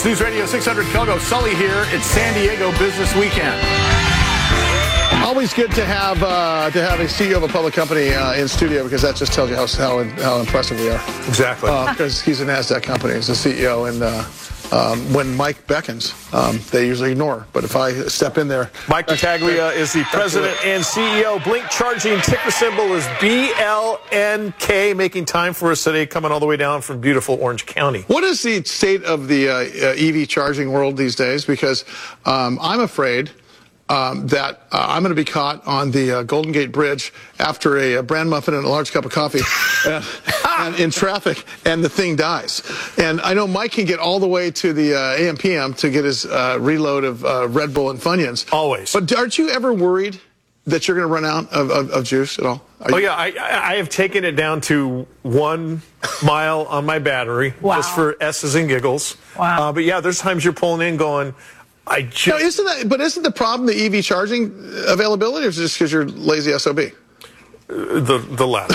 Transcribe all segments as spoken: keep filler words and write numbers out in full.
News Radio six hundred Kogo. Sully here. It's San Diego Business Weekend. Always good to have uh, to have a C E O of a public company uh, in studio, because that just tells you how how, how impressive we are. Exactly. Because uh, he's a NASDAQ company, he's a C E O, and uh, um, when Mike beckons, um, they usually ignore. But if I step in there, Mike Battaglia is the president and C E O. Blink Charging, ticker symbol is B L N K, making time for us today, coming all the way down from beautiful Orange County. What is the state of the uh, uh, E V charging world these days? Because um, I'm afraid Um, that uh, I'm going to be caught on the uh, Golden Gate Bridge after a, a bran muffin and a large cup of coffee and, and in traffic, and the thing dies. And I know Mike can get all the way to the uh, A M P M to get his uh, reload of uh, Red Bull and Funyuns. Always. But aren't you ever worried that you're going to run out of, of, of juice at all? Are oh, you? yeah. I, I have taken it down to one mile on my battery, wow. just for S's and giggles. Wow. Uh, but, yeah, there's times you're pulling in going, I just... No, isn't that, but isn't the problem the E V charging availability, or is it just because you're lazy S O B? The the latter.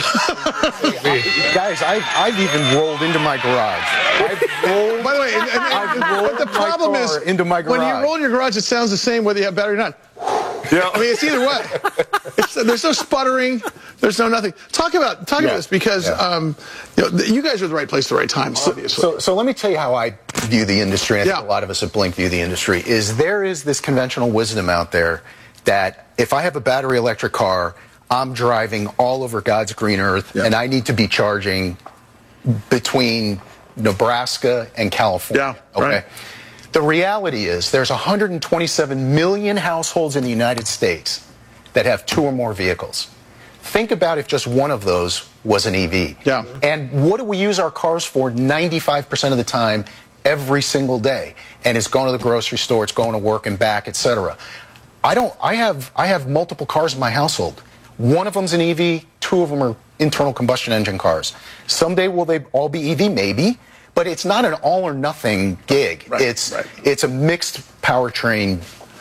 Guys, I've, I've even rolled into my garage. I've rolled, By the way, and, and, I've but rolled the problem my is, car into my garage. when you roll in your garage, it sounds the same whether you have battery or not. Yeah. I mean, it's either way. It's, there's no sputtering. There's no nothing. Talk about talk Yeah. about this, because Yeah. um, you know, you guys are the right place at the right time, obviously. So, so let me tell you how I view the industry, and I think Yeah. a lot of us at Blink view the industry, is there is this conventional wisdom out there that if I have a battery electric car, I'm driving all over God's green earth, Yeah. and I need to be charging between Nebraska and California. Yeah, okay. right. The reality is there's one hundred twenty-seven million households in the United States that have two or more vehicles. Think about if just one of those was an E V. Yeah. And what do we use our cars for ninety-five percent of the time, every single day? And it's going to the grocery store, it's going to work and back, et cetera. I don't, I have, I have multiple cars in my household. One of them's an E V, two of them are internal combustion engine cars. Someday will they all be E V? Maybe. But it's not an all or nothing gig. Right, it's right. it's a mixed powertrain.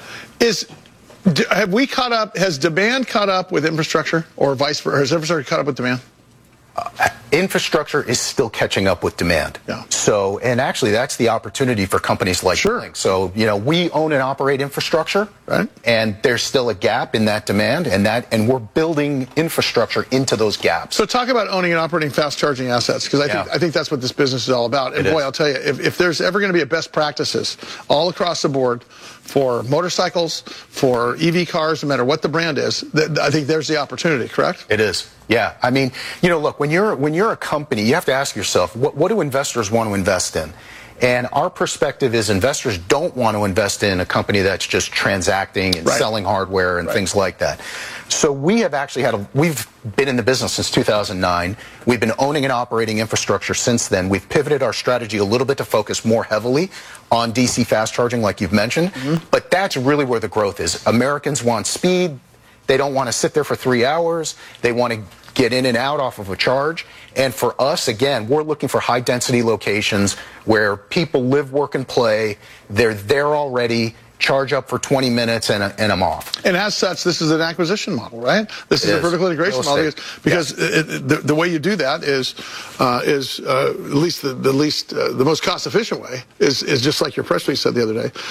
Is d- have we caught up? Has demand caught up with infrastructure, or vice versa? Has infrastructure caught up with demand? Uh, infrastructure is still catching up with demand. Yeah. So, and actually, that's the opportunity for companies like Sure. Blink. So, you know, we own and operate infrastructure, Right. and there's still a gap in that demand, and that, and we're building infrastructure into those gaps. So talk about owning and operating fast charging assets, because I think Yeah. I think that's what this business is all about. And It boy, is. I'll tell you, if, if there's ever going to be a best practices all across the board for motorcycles, for E V cars, no matter what the brand is, th- I think there's the opportunity. Correct? It is. Yeah. I mean, you know, look, when you're when you're a company, you have to ask yourself, what, what do investors want to invest in? And our perspective is investors don't want to invest in a company that's just transacting and Right. selling hardware and Right. things like that. So we have actually had a, we've been in the business since two thousand nine. We've been owning and operating infrastructure since then. We've pivoted our strategy a little bit to focus more heavily on D C fast charging, like you've mentioned. Mm-hmm. But that's really where the growth is. Americans want speed. They don't want to sit there for three hours. They want to get in and out off of a charge. And for us, again, we're looking for high density locations where people live, work, and play. They're there already. Charge up for twenty minutes and, and I'm off. And as such, this is an acquisition model, right? This It is a is. vertical integration Real model, estate. because, because it, it, the, the way you do that is uh, is uh, at least the, the least uh, the most cost efficient way is is just like your press release said the other day,